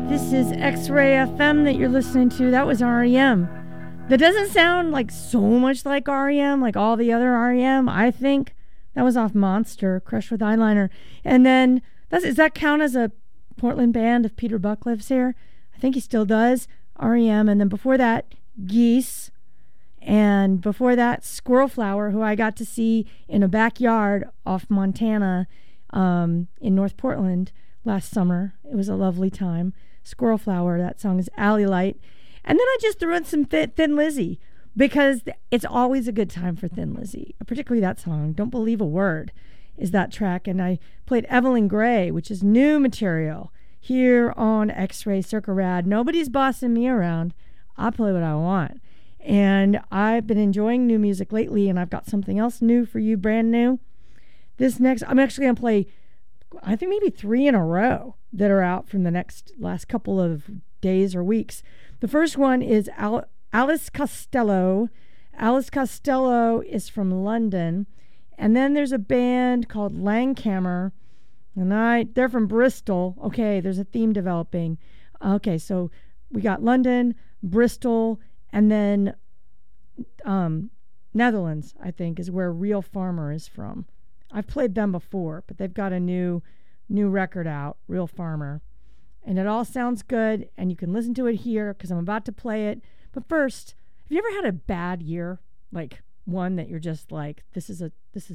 This is X-Ray FM that you're listening to. That was REM. That doesn't sound like so much like REM, like all the other REM. I think that was off Monster, Crushed with Eyeliner. And then, does that count as a Portland band if Peter Buck lives here? I think he still does. REM. And then before that, Geese. And before that, Squirrel Flower, who I got to see in a backyard off Montana in North Portland last summer. It was a lovely time. Squirrel Flower, that song is Alley Light. And then I just threw in some Thin Lizzy because it's always a good time for Thin Lizzy, particularly that song, Don't Believe a Word, is that track. And I played Evelyn Gray, which is new material here on X-Ray Circa Rad. Nobody's bossing me around. I play what I want. And I've been enjoying new music lately, and I've got something else new for you, brand new. This next, I'm actually going to play, I think maybe 3 in a row that are out from the last couple of days or weeks. The first one is Alice Costello. Alice Costello is from London. And then there's a band called Langhammer. And they're from Bristol. Okay, there's a theme developing. Okay, so we got London, Bristol, and then Netherlands, I think, is where Real Farmer is from. I've played them before, but they've got a new record out, Real Farmer. And it all sounds good, and you can listen to it here because I'm about to play it. But first, have you ever had a bad year? Like one that you're just like, this is a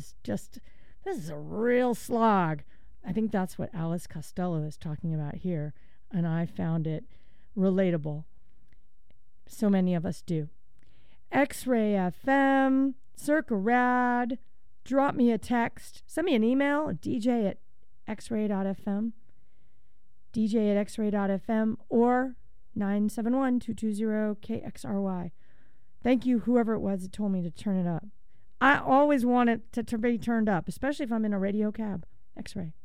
real slog. I think that's what Alice Costello is talking about here, and I found it relatable. So many of us do. X-Ray FM, Circa Rad, drop me a text, send me an email, dj@xray.fm, dj@xray.fm, or 971-220-KXRY. Thank you, whoever it was that told me to turn it up. I always want it to be turned up, especially if I'm in a radio cab. X-Ray.